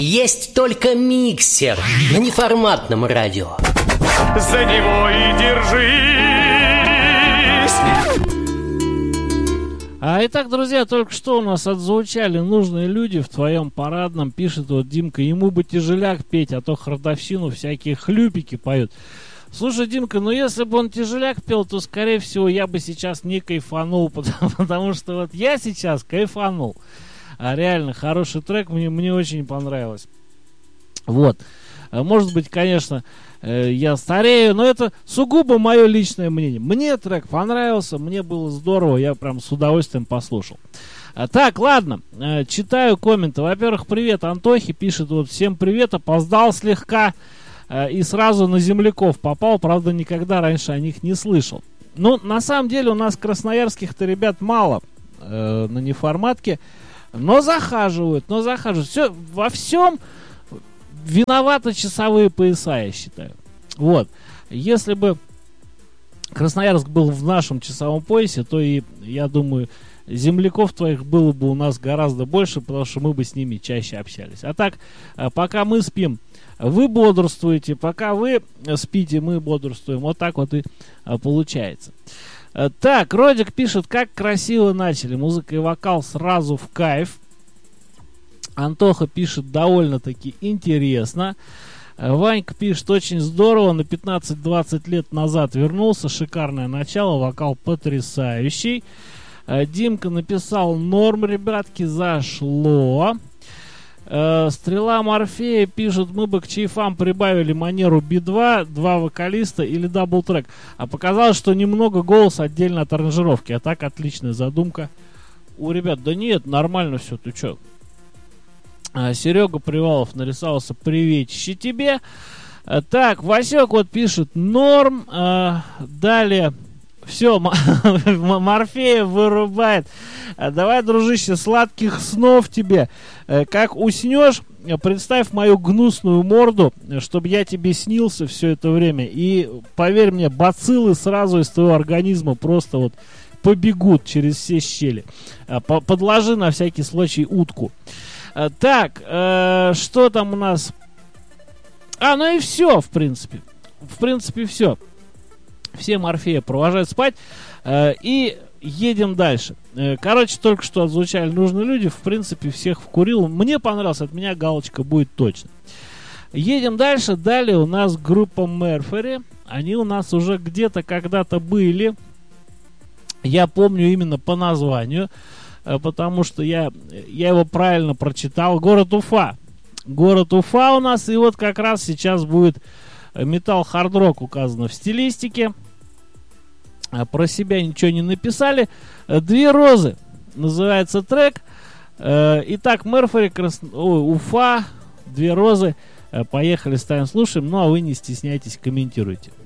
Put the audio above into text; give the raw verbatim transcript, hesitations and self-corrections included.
Есть только миксер на неформатном радио. За него и держись. А итак, друзья, только что у нас отзвучали нужные люди в твоем парадном. Пишет вот Димка, ему бы тяжеляк петь, а то хардовщину всякие хлюпики поют. Слушай, Димка, ну если бы он тяжеляк пел, то, скорее всего, я бы сейчас не кайфанул, потому, потому что вот я сейчас кайфанул. А реально, хороший трек, мне, мне очень понравилось. Вот. Может быть, конечно, я старею, но это сугубо мое личное мнение. Мне трек понравился, мне было здорово, я прям с удовольствием послушал. Так, ладно, читаю комменты. Во-первых, привет Антохе, пишет вот, всем привет, опоздал слегка и сразу на земляков попал, правда, никогда раньше о них не слышал. Ну, на самом деле у нас красноярских-то ребят мало э, на неформатке, но захаживают, но захаживают. Все, во всем виноваты часовые пояса, я считаю. Вот. Если бы Красноярск был в нашем часовом поясе, то и, я думаю, земляков твоих было бы у нас гораздо больше, потому что мы бы с ними чаще общались. А так, пока мы спим, вы бодрствуете, пока вы спите, мы бодрствуем. Вот так вот и получается. Так, Родик пишет, как красиво начали. Музыка и вокал сразу в кайф. Антоха пишет, довольно-таки интересно. Ванька пишет, очень здорово, на пятнадцать-двадцать лет назад вернулся, шикарное начало, вокал потрясающий. Димка написал, норм, ребятки, зашло. Стрела Морфея пишет, мы бы к чайфам прибавили манеру би два, два вокалиста или дабл-трек. А показалось, что немного голоса отдельно от аранжировки. А так отличная задумка у ребят. Да нет, нормально все, ты чё? А, Серега Привалов нарисовался, приветище тебе. А, так, Васек вот пишет, норм. А, далее, все, Морфея вырубает. А, давай, дружище, сладких снов тебе. А, как уснешь, представь мою гнусную морду, чтобы я тебе снился все это время. И поверь мне, бациллы сразу из твоего организма просто вот побегут через все щели. А, по- подложи на всякий случай утку. Так, э, что там у нас? А, ну и все, в принципе. В принципе, все. Все Морфея провожают спать. Э, и едем дальше. Э, короче, только что отзвучали нужные люди. В принципе, всех вкурил. Мне понравилось, от меня галочка будет точно. Едем дальше. Далее у нас группа Мерфери. Они у нас уже где-то когда-то были. Я помню именно по названию. Потому что я, я его правильно прочитал. Город Уфа. Город Уфа у нас. И вот как раз сейчас будет металл-хард-рок указано в стилистике. Про себя ничего не написали. Две розы называется трек. Итак, Мерфери, Крас... Ой, Уфа, Две розы. Поехали, ставим, слушаем. Ну а вы не стесняйтесь, комментируйте.